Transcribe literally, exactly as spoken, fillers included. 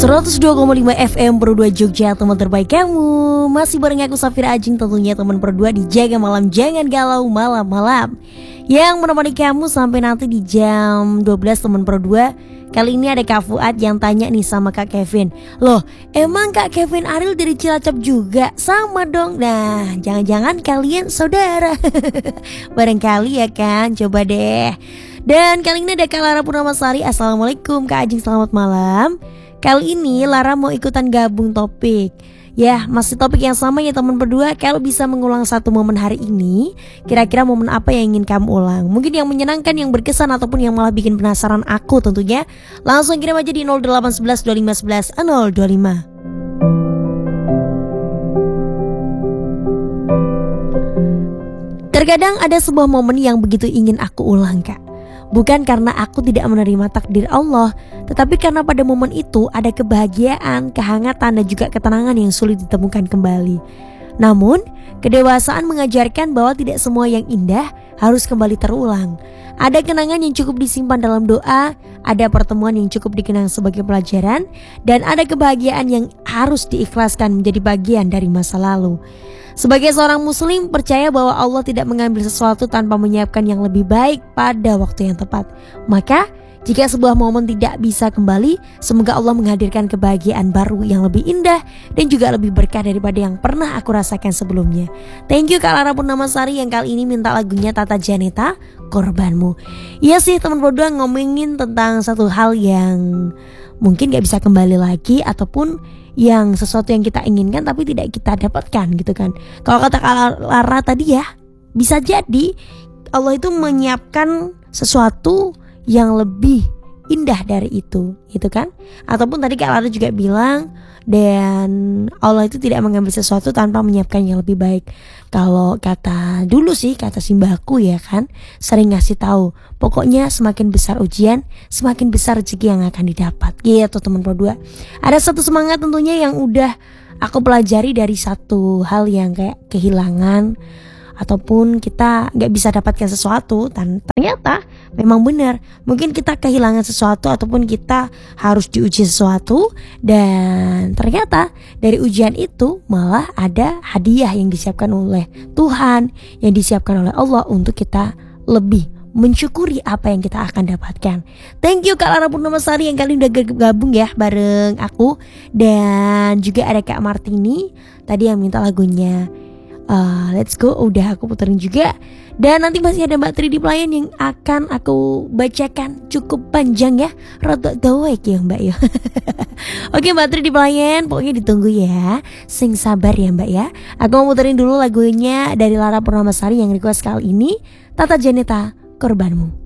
seratus dua koma lima F M Pro dua Jogja, teman terbaik kamu. Masih bareng aku Safira Ajeng, tentunya teman Pro dua di Jaga Malam Jangan Galau Malam-malam, yang menemani kamu sampai nanti di jam dua belas teman Pro dua. Kali ini ada Kak Fuad yang tanya nih sama Kak Kevin, loh emang Kak Kevin Ariel dari Cilacap juga? Sama dong. Nah jangan-jangan kalian saudara. Barangkali ya kan, coba deh. Dan kali ini ada Kak Lara Purnamasari. Assalamualaikum Kak Ajeng, selamat malam. Kali ini Lara mau ikutan gabung topik. Ya, masih topik yang sama ya teman berdua. Kalau bisa mengulang satu momen hari ini, kira-kira momen apa yang ingin kamu ulang? Mungkin yang menyenangkan, yang berkesan, ataupun yang malah bikin penasaran aku tentunya. Langsung kirim aja di nol delapan satu satu dua lima satu satu nol dua lima. Terkadang ada sebuah momen yang begitu ingin aku ulang, Kak. Bukan karena aku tidak menerima takdir Allah, tetapi karena pada momen itu ada kebahagiaan, kehangatan, dan juga ketenangan yang sulit ditemukan kembali. Namun, kedewasaan mengajarkan bahwa tidak semua yang indah harus kembali terulang. Ada kenangan yang cukup disimpan dalam doa, ada pertemuan yang cukup dikenang sebagai pelajaran, dan ada kebahagiaan yang harus diikhlaskan menjadi bagian dari masa lalu. Sebagai seorang muslim, percaya bahwa Allah tidak mengambil sesuatu tanpa menyiapkan yang lebih baik pada waktu yang tepat. Maka, jika sebuah momen tidak bisa kembali, semoga Allah menghadirkan kebahagiaan baru yang lebih indah dan juga lebih berkah daripada yang pernah aku rasakan sebelumnya. Thank you Kak Lara Purnamasari yang kali ini minta lagunya Tata Janeta, Korbanmu. Iya sih teman berdua, ngomongin tentang satu hal yang mungkin gak bisa kembali lagi, ataupun yang sesuatu yang kita inginkan tapi tidak kita dapatkan gitu kan. Kalau kata Kak Lara tadi ya, bisa jadi Allah itu menyiapkan sesuatu yang lebih indah dari itu, gitu kan. Ataupun tadi Kak Lara juga bilang, dan Allah itu tidak mengambil sesuatu tanpa menyiapkan yang lebih baik. Kalau kata dulu sih, kata simbaku ya kan, sering ngasih tahu, pokoknya semakin besar ujian, semakin besar rezeki yang akan didapat. Gitu teman Pro dua. Ada satu semangat tentunya yang udah aku pelajari dari satu hal yang kayak kehilangan, ataupun kita gak bisa dapatkan sesuatu, dan ternyata memang benar, mungkin kita kehilangan sesuatu ataupun kita harus diuji sesuatu, dan ternyata dari ujian itu malah ada hadiah yang disiapkan oleh Tuhan, yang disiapkan oleh Allah untuk kita lebih mensyukuri apa yang kita akan dapatkan. Thank you Kak Lara Purnamasari yang kali ini udah gabung ya bareng aku. Dan juga ada Kak Martini tadi yang minta lagunya Uh, Let's Go, udah aku puterin juga. Dan nanti masih ada Mbak Tri di pelayan yang akan aku bacakan cukup panjang ya, rada doek ya Mbak ya. Oke Mbak Tri di pelayan, pokoknya ditunggu ya, sing sabar ya Mbak ya. Aku mau puterin dulu lagunya dari Lara Purnamasari yang request kali ini, Tata Janeta, Korbanmu.